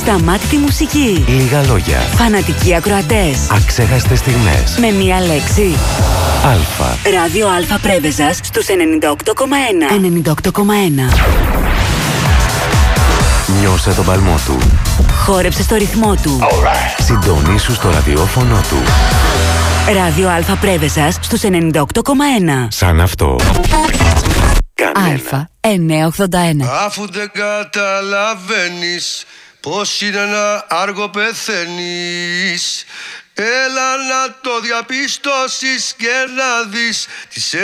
Ασταμάτητη μουσική. Λίγα λόγια. Φανατικοί ακροατές. Αξέχαστες στιγμές. Με μία λέξη. Αλφα. Ράδιο Αλφα Πρέβεζας στους 98,1. 98,1. Νιώσε τον παλμό του. Χόρεψε στο ρυθμό του. Συντονίσου στο ραδιόφωνο του. Ράδιο Αλφα Πρέβεζας στους 98,1. Σαν αυτό. Αλφα 981. Αφού δεν καταλαβαίνεις πως είναι ένα άργο πεθαίνεις, έλα να το διαπιστώσεις και να δεις τις